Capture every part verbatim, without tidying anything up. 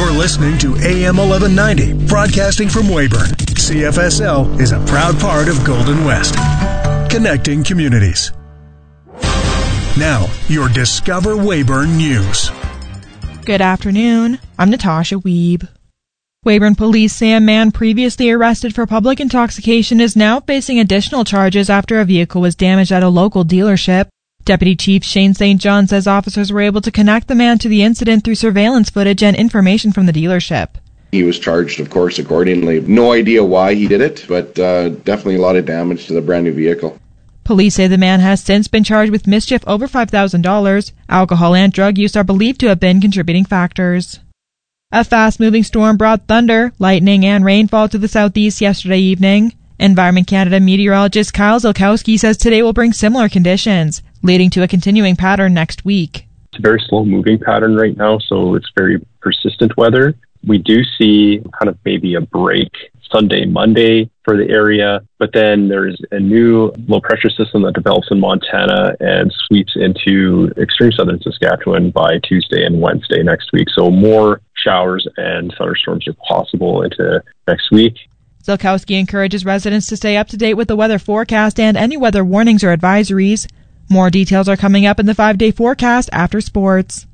You're listening to A M eleven ninety, broadcasting from Weyburn. C F S L is a proud part of Golden West, connecting communities. Now, your Discover Weyburn News. Good afternoon. I'm Natasha Wiebe. Weyburn police say a man previously arrested for public intoxication is now facing additional charges after a vehicle was damaged at a local dealership. Deputy Chief Shane Saint John says officers were able to connect the man to the incident through surveillance footage and information from the dealership. He was charged, of course, accordingly. No idea why he did it, but uh, definitely a lot of damage to the brand new vehicle. Police say the man has since been charged with mischief over five thousand dollars. Alcohol and drug use are believed to have been contributing factors. A fast-moving storm brought thunder, lightning, and rainfall to the southeast yesterday evening. Environment Canada meteorologist Kyle Zilkowski says today will bring similar conditions, leading to a continuing pattern next week. It's a very slow-moving pattern right now, so it's very persistent weather. We do see kind of maybe a break Sunday, Monday for the area, but then there's a new low-pressure system that develops in Montana and sweeps into extreme southern Saskatchewan by Tuesday and Wednesday next week. So more showers and thunderstorms are possible into next week. Zilkowski encourages residents to stay up to date with the weather forecast and any weather warnings or advisories. More details are coming up in the five-day forecast after sports.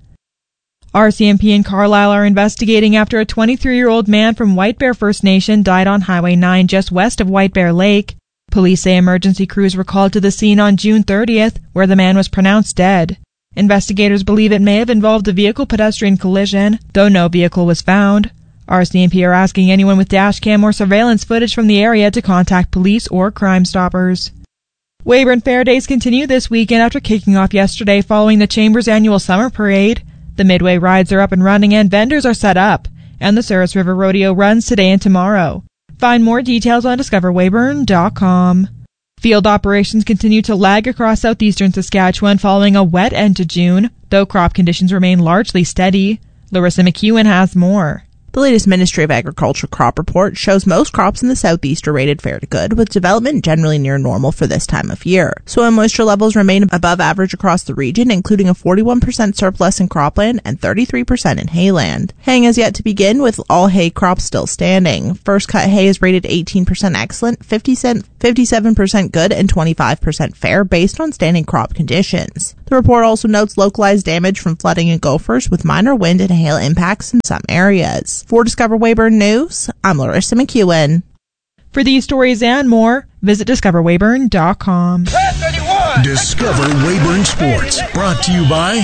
R C M P in Carlisle are investigating after a twenty-three-year-old man from White Bear First Nation died on Highway nine just west of White Bear Lake. Police say emergency crews were called to the scene on June thirtieth, where the man was pronounced dead. Investigators believe it may have involved a vehicle-pedestrian collision, though no vehicle was found. R C M P are asking anyone with dashcam or surveillance footage from the area to contact police or Crime Stoppers. Weyburn Fair Days continue this weekend after kicking off yesterday following the Chamber's annual summer parade. The Midway rides are up and running and vendors are set up, and the Souris River Rodeo runs today and tomorrow. Find more details on discover weyburn dot com. Field operations continue to lag across southeastern Saskatchewan following a wet end to June, though crop conditions remain largely steady. Larissa McEwen has more. The latest Ministry of Agriculture crop report shows most crops in the southeast are rated fair to good, with development generally near normal for this time of year. Soil moisture levels remain above average across the region, including a forty-one percent surplus in cropland and thirty-three percent in hayland. Haying has yet to begin, with all hay crops still standing. First cut hay is rated eighteen percent excellent, fifty-seven percent good, and twenty-five percent fair based on standing crop conditions. The report also notes localized damage from flooding in Gophers, with minor wind and hail impacts in some areas. For Discover Weyburn News, I'm Larissa McEwen. For these stories and more, visit discover weyburn dot com. Discover Weyburn Sports, brought to you by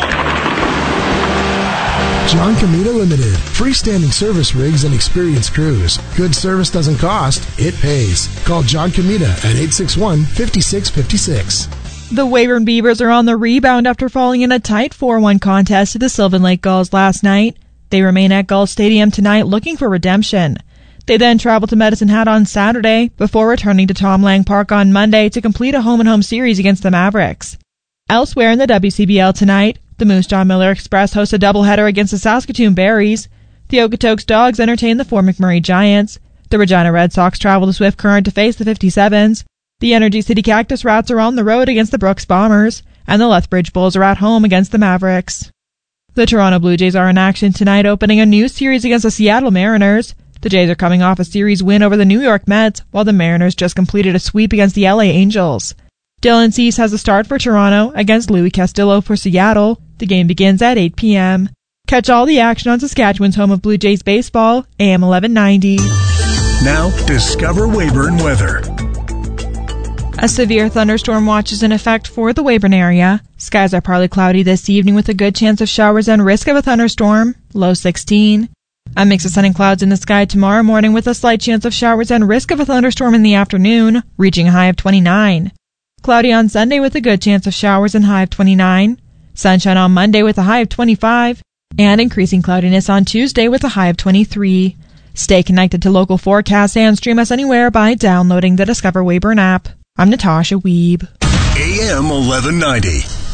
John Comita Limited. Freestanding service rigs and experienced crews. Good service doesn't cost, it pays. Call John Comita at eight six one, five six five six. The Weyburn Beavers are on the rebound after falling in a tight four one contest to the Sylvan Lake Gulls last night. They remain at Gull Stadium tonight looking for redemption. They then travel to Medicine Hat on Saturday before returning to Tom Lang Park on Monday to complete a home-and-home series against the Mavericks. Elsewhere in the W C B L tonight, the Moose Jaw Miller Express hosts a doubleheader against the Saskatoon Berries. The Okotoks Dogs entertain the Fort McMurray Giants. The Regina Red Sox travel to Swift Current to face the fifty-sevens. The Energy City Cactus Rats are on the road against the Brooks Bombers, and the Lethbridge Bulls are at home against the Mavericks. The Toronto Blue Jays are in action tonight, opening a new series against the Seattle Mariners. The Jays are coming off a series win over the New York Mets, while the Mariners just completed a sweep against the L A Angels. Dylan Cease has a start for Toronto against Louis Castillo for Seattle. The game begins at eight p.m. Catch all the action on Saskatchewan's home of Blue Jays baseball, A M eleven ninety. Now, Discover Weyburn Weather. A severe thunderstorm watch is in effect for the Weyburn area. Skies are partly cloudy this evening with a good chance of showers and risk of a thunderstorm, low sixteen. A mix of sun and clouds in the sky tomorrow morning with a slight chance of showers and risk of a thunderstorm in the afternoon, reaching a high of twenty-nine. Cloudy on Sunday with a good chance of showers and high of twenty-nine. Sunshine on Monday with a high of twenty-five. And increasing cloudiness on Tuesday with a high of twenty-three. Stay connected to local forecasts and stream us anywhere by downloading the Discover Weyburn app. I'm Natasha Wiebe. A M eleven ninety.